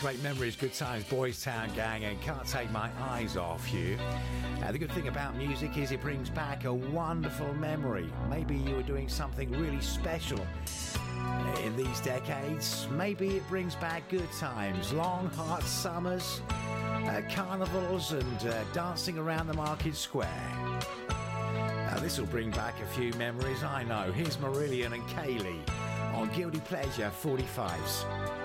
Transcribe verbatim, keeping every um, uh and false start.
Great memories, good times, Boys Town Gang, and Can't Take My Eyes Off You. Uh, the good thing about music is it brings back a wonderful memory. Maybe you were doing something really special in these decades. Maybe it brings back good times, long hot summers, uh, carnivals, and uh, dancing around the market square. Now this will bring back a few memories, I know. Here's Marillion and Kaylee on Guilty Pleasure forty-fives.